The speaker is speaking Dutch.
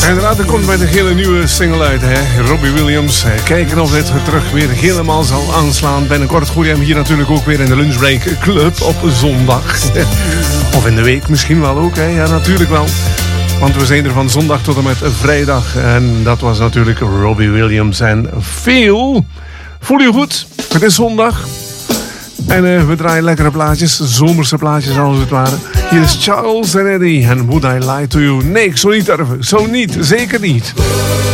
Inderdaad, er komt bij de hele nieuwe single uit, hè? Robbie Williams. Kijken of dit terug weer helemaal zal aanslaan. Binnenkort gooi je hem hier natuurlijk ook weer in de Lunchbreak Club op zondag. Of in de week misschien wel ook, hè? Ja, natuurlijk wel. Want we zijn er van zondag tot en met vrijdag. En dat was natuurlijk Robbie Williams en Feel. Voel je goed? Het is zondag. En we draaien lekkere plaatjes, zomerse plaatjes als het ware. Hier is Charles en Eddie en Would I Lie to You? Nee, ik zou niet durven. Zo niet, zeker niet.